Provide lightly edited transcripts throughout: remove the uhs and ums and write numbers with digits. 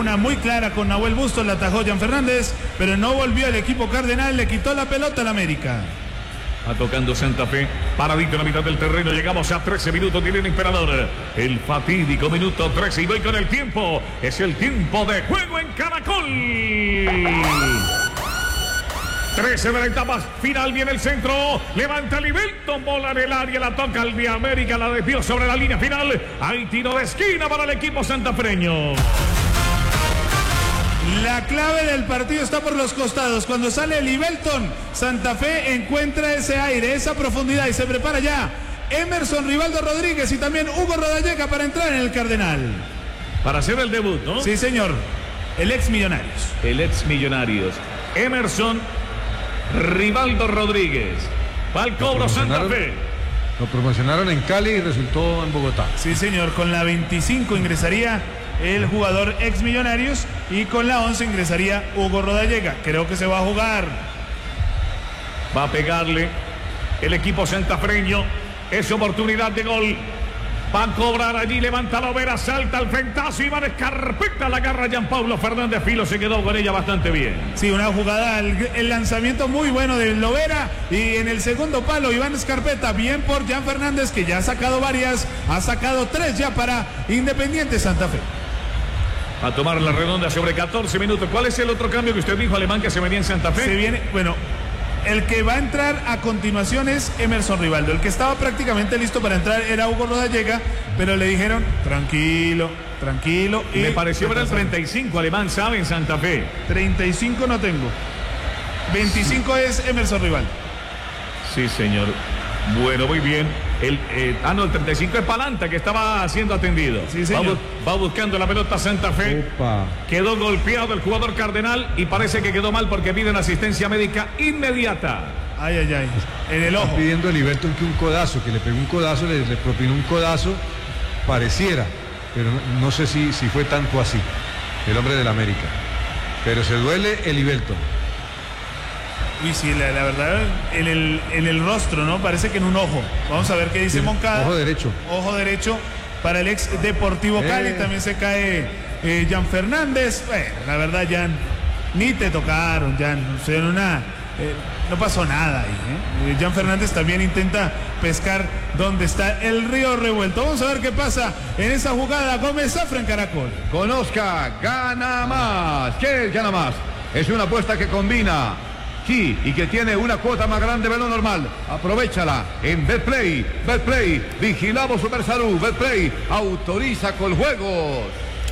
una muy clara con Nahuel Bustos, la atajó Jan Fernández, pero no volvió el equipo cardenal, le quitó la pelota al América. Va tocando Santa Fe, paradito en la mitad del terreno. Llegamos a 13 minutos, tiene el emperador. El fatídico minuto 13 y voy con el tiempo. Es el tiempo de juego en Caracol. 13 de la etapa final, viene el centro. Levanta Livelton, bola en el área, la toca el de América, la desvió sobre la línea final. Hay tiro de esquina para el equipo santafreño. La clave del partido está por los costados. Cuando sale Livelton, Santa Fe encuentra ese aire, esa profundidad y se prepara ya Emerson Rivaldo Rodríguez y también Hugo Rodallega para entrar en el Cardenal. Para hacer el debut, ¿no? Sí, señor. El ex Millonarios. El ex Millonarios. Emerson Rivaldo Rodríguez. Va al cobro Santa Fe. Lo promocionaron en Cali y resultó en Bogotá. Sí, señor. Con la 25 ingresaría el jugador ex Millonarios y con la 11 ingresaría Hugo Rodallega. Creo que se va a jugar. Va a pegarle el equipo santafreño. Es oportunidad de gol. Va a cobrar allí, levanta la Lovera, salta al frentazo, Iván Escarpeta, la agarra Gianpaulo Fernández Filo, se quedó con ella bastante bien. Sí, una jugada, el lanzamiento muy bueno de Lovera y en el segundo palo Iván Escarpeta, bien por Jan Fernández que ya ha sacado varias, ha sacado 3 ya para Independiente Santa Fe. A tomar la redonda sobre 14 minutos. ¿Cuál es el otro cambio que usted dijo, Alemán, que se venía en Santa Fe? Se viene, bueno, el que va a entrar a continuación es Emerson Rivaldo. El que estaba prácticamente listo para entrar era Hugo Rodallega, pero le dijeron, tranquilo, tranquilo. Y me pareció ver el 35, Alemán, ¿sabe? En Santa Fe. 35 no tengo. 25 sí. Es Emerson Rivaldo. Sí, señor. Bueno, muy bien. El 35 es Palanta, que estaba siendo atendido. Sí, señor. Va buscando la pelota Santa Fe. Opa. Quedó golpeado el jugador cardenal y parece que quedó mal porque piden asistencia médica inmediata. Ay, ay, ay. En el ojo. Está pidiendo a Livelton que un codazo, que le pegó un codazo, le propinó un codazo, pareciera, pero no sé si fue tanto así, el hombre del América. Pero se duele el Livelton. Uy, sí, la verdad, en el rostro, ¿no? Parece que en un ojo. Vamos a ver qué dice Moncada. Ojo derecho. Ojo derecho para el ex Deportivo Cali. También se cae Jan Fernández. Bueno, la verdad, Jan, ni te tocaron, Jan. O sea, no pasó nada ahí, ¿eh? Jan Fernández también intenta pescar donde está el río revuelto. Vamos a ver qué pasa en esa jugada. Gómez Zafra en Caracol. Conozca, gana más. ¿Qué es gana más? Es una apuesta que combina. Sí, y que tiene una cuota más grande de lo normal. Aprovechala en Betplay. Betplay, vigilamos Supersalud. Betplay, autoriza con juegos.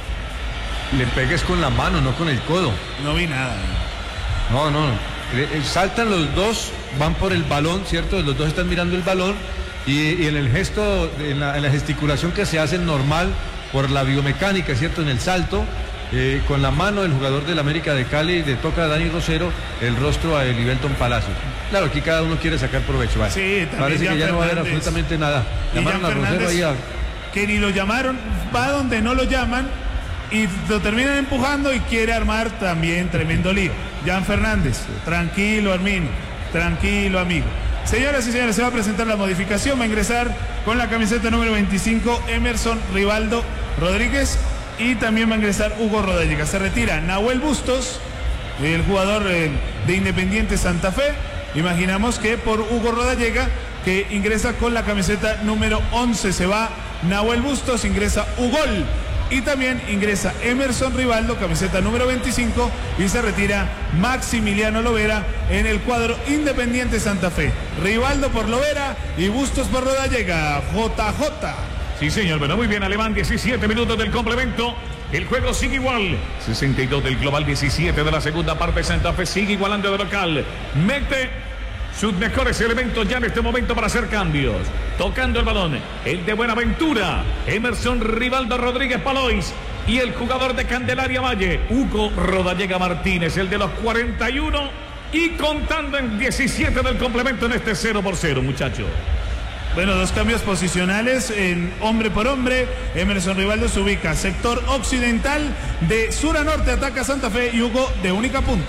Le pegues con la mano, no con el codo. No vi nada. No. Saltan los dos, van por el balón, ¿cierto? Los dos están mirando el balón y en el gesto, en la gesticulación que se hace normal por la biomecánica, ¿cierto? En el salto. Con la mano del jugador del América de Cali le toca a Dani Rosero el rostro a Livelton Palacios. Claro, aquí cada uno quiere sacar provecho. Vale. Sí, parece Jan que ya Fernández. No va a haber absolutamente nada. Llamaron a Rosero ahí que ni lo llamaron, va donde no lo llaman y lo terminan empujando y quiere armar también tremendo lío. Jan Fernández, tranquilo, Armin, tranquilo, amigo. Señoras y señores, se va a presentar la modificación, va a ingresar con la camiseta número 25 Emerson Rivaldo Rodríguez. Y también va a ingresar Hugo Rodallega. Se retira Nahuel Bustos, el jugador de Independiente Santa Fe. Imaginamos que por Hugo Rodallega, que ingresa con la camiseta número 11. Se va Nahuel Bustos, ingresa Hugol. Y también ingresa Emerson Rivaldo, camiseta número 25. Y se retira Maximiliano Lovera en el cuadro Independiente Santa Fe. Rivaldo por Lovera y Bustos por Rodallega. JJ. Sí, señor, pero muy bien, Alemán, 17 minutos del complemento. El juego sigue igual. 62 del global, 17 de la segunda parte. Santa Fe sigue igualando de local. Mete sus mejores elementos ya en este momento para hacer cambios. Tocando el balón, el de Buenaventura, Emerson Rivaldo Rodríguez Palois. Y el jugador de Candelaria Valle, Hugo Rodallega Martínez, el de los 41. Y contando en 17 del complemento en este 0-0, muchachos. Bueno, dos cambios posicionales en hombre por hombre. Emerson Rivaldo se ubica sector occidental, de sur a norte ataca Santa Fe y Hugo de única punta.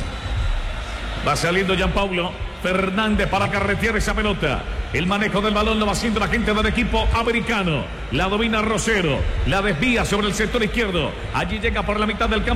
Va saliendo Gianpaulo Fernández para carretear esa pelota. El manejo del balón lo va haciendo la gente del equipo americano. La domina Rosero, la desvía sobre el sector izquierdo. Allí llega por la mitad del campo.